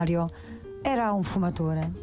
era un fumatore.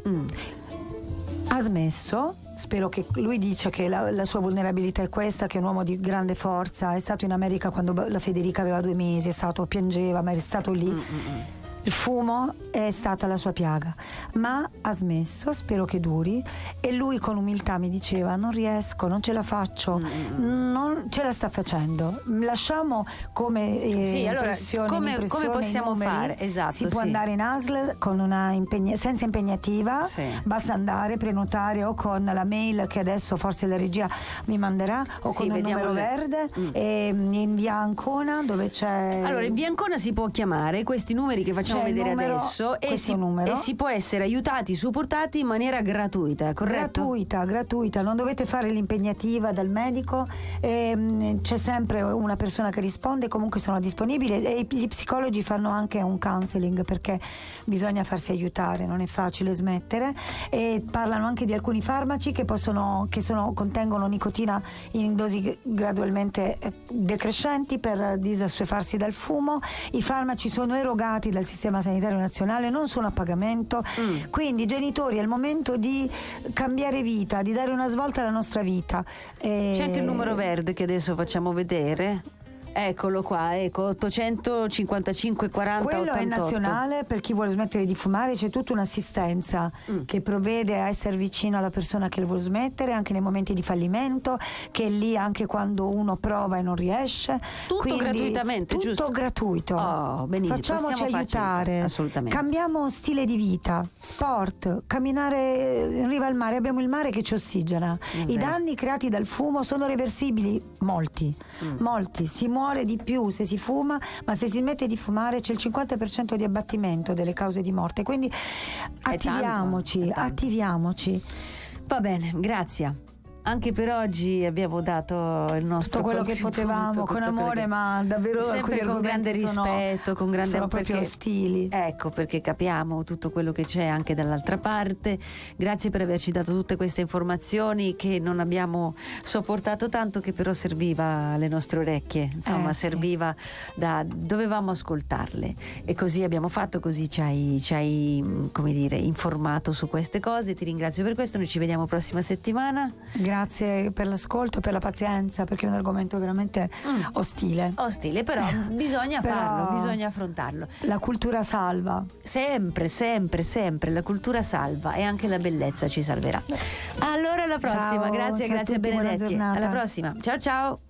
Ha smesso. Spero che lui dice che la sua vulnerabilità è questa, che è un uomo di grande forza. È stato in America quando la Federica aveva 2 mesi, piangeva, ma è stato lì. Il fumo è stata la sua piaga, ma ha smesso, spero che duri. E lui con umiltà mi diceva: non riesco, non ce la faccio, non ce la sta facendo, lasciamo come allora come possiamo fare? Esatto, si può andare in ASL con una senza impegnativa, basta andare, prenotare o con la mail che adesso forse la regia mi manderà, o con un numero verde, e in via Ancona dove c'è. Allora in via Ancona si può chiamare questi numeri che facciamo vedere adesso, e si può essere aiutati, supportati in maniera gratuita, corretto? Gratuita, non dovete fare l'impegnativa dal medico, c'è sempre una persona che risponde, comunque sono disponibili, e gli psicologi fanno anche un counseling, perché bisogna farsi aiutare, non è facile smettere, e parlano anche di alcuni farmaci che contengono nicotina in dosi gradualmente decrescenti per disassuefarsi dal fumo. I farmaci sono erogati dal sistema sanitario nazionale, non sono a pagamento, quindi genitori, è il momento di cambiare vita, di dare una svolta alla nostra vita. C'è anche il numero verde che adesso facciamo vedere. Eccolo qua, 855 40 quello 88. È nazionale per chi vuole smettere di fumare. C'è tutta un'assistenza che provvede a essere vicino alla persona che vuole smettere anche nei momenti di fallimento, che è lì anche quando uno prova e non riesce. Tutto gratuitamente, tutto giusto? Gratuito. Benissimo. Facciamoci aiutare, assolutamente. Cambiamo stile di vita, sport, camminare in riva al mare, abbiamo il mare che ci ossigena. I danni creati dal fumo sono reversibili, molti, si muore di più se si fuma, ma se si smette di fumare c'è il 50% di abbattimento delle cause di morte, quindi attiviamoci. Va bene, grazie. Anche per oggi abbiamo dato il nostro tutto quello che potevamo, con amore, ma davvero sempre con grande rispetto, con grande sono proprio ostili. Ecco, perché capiamo tutto quello che c'è anche dall'altra parte. Grazie per averci dato tutte queste informazioni che non abbiamo sopportato tanto, che però serviva alle nostre orecchie, insomma, serviva dovevamo ascoltarle, e così abbiamo fatto, così ci hai come dire informato su queste cose. Ti ringrazio per questo, noi ci vediamo prossima settimana. Grazie per l'ascolto, per la pazienza, perché è un argomento veramente ostile, però bisogna farlo, bisogna affrontarlo. La cultura salva, sempre la cultura salva, e anche la bellezza ci salverà. Allora alla prossima. Grazie a Benedetti, alla prossima, ciao.